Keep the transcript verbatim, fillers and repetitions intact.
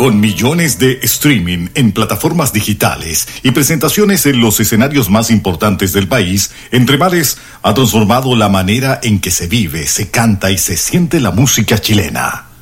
Con millones de streaming en plataformas digitales y presentaciones en los escenarios más importantes del país, Entre Mares ha transformado la manera en que se vive, se canta y se siente la música chilena.